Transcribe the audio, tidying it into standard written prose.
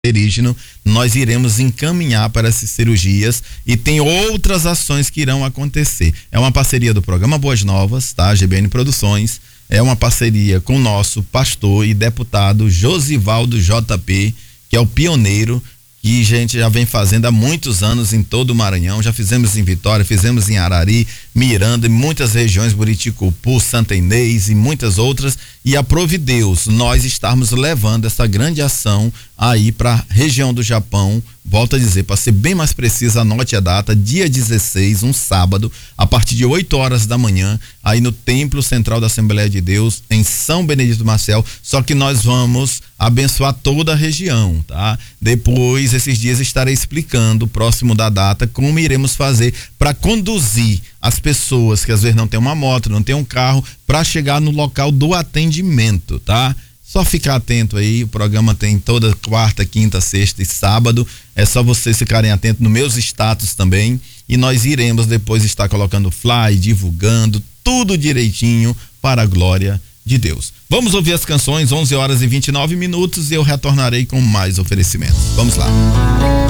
cancerígeno, nós iremos encaminhar para essas cirurgias e tem outras ações que irão acontecer. É uma parceria do programa Boas Novas, tá? GBN Produções, é uma parceria com o nosso pastor e deputado Josivaldo JP, que é o pioneiro que a gente já vem fazendo há muitos anos em todo o Maranhão. Já fizemos em Vitória, fizemos em Arari, Miranda, em muitas regiões, Buriticupu, Santa Inês e muitas outras. E aprove Deus nós estarmos levando essa grande ação aí para a região do Japão. Volto a dizer, para ser bem mais preciso, anote a data, dia 16, um sábado, a partir de 8 horas da manhã, aí no Templo Central da Assembleia de Deus, em São Benedito Marcel. Só que nós vamos abençoar toda a região, tá? Depois, esses dias, estarei explicando, próximo da data, como iremos fazer para conduzir as pessoas que às vezes não tem uma moto, não tem um carro, para chegar no local do atendimento, tá? Só ficar atento aí, o programa tem toda quarta, quinta, sexta e sábado. É só vocês ficarem atentos nos meus status também. E nós iremos depois estar colocando fly, divulgando tudo direitinho para a glória de Deus. Vamos ouvir as canções, 11 horas e 29 minutos, e eu retornarei com mais oferecimentos. Vamos lá.